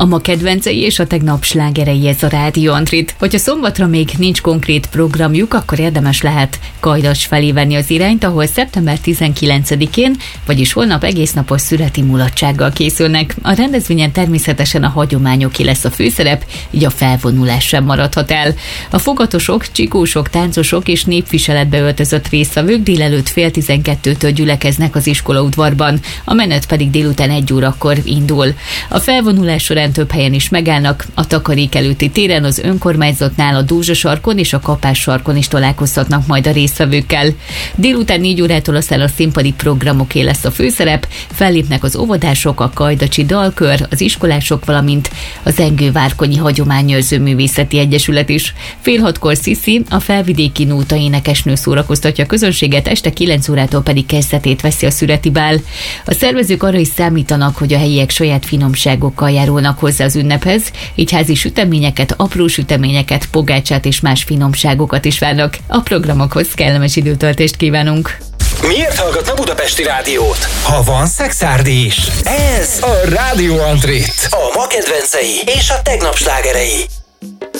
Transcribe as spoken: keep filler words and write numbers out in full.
A ma kedvencei és a tegnap slágerei, ez a Rádió Antrit. Hogyha szombatra még nincs konkrét programjuk, akkor érdemes lehet Kajdacs felé venni az irányt, ahol szeptember tizenkilencedikén, vagyis holnap egész napos születi mulatsággal készülnek. A rendezvényen természetesen a hagyományoké lesz a főszerep, így a felvonulás sem maradhat el. A fogatosok, csikósok, táncosok és népviseletbe öltözött résztvevők délelőtt fél tizenkettőtől gyülekeznek az iskolaudvarban, a menet pedig délután egy órakor indul. A felvonulás során több helyen is megállnak, a Takarék előtti téren, az önkormányzatnál, a Dózsa sarkon és a Kapás sarkon is találkozhatnak majd a résztvevőkkel. Délután négy órától aztán a színpadi programoké lesz a főszerep, fellépnek az óvodások, a kajdacsi dalkör, az iskolások, valamint az Engő-Várkonyi Hagyományőrző Művészeti Egyesület is. Fél hatkor Sziszi, a felvidéki nóta énekesnő szórakoztatja a közönséget, este kilenc órától pedig kezdetét veszi a szüreti bál. A szervezők arra is számítanak, hogy a helyiek saját finomságokkal járulnak hozzá az ünnephez, így házi süteményeket, apró süteményeket, pogácsát és más finomságokat is várnak. A programokhoz kellemes időtöltést kívánunk! Miért hallgatna Budapesti Rádiót? Ha van szexárdi is. Ez a Rádió Antrit. A ma kedvencei és a tegnap slágerei.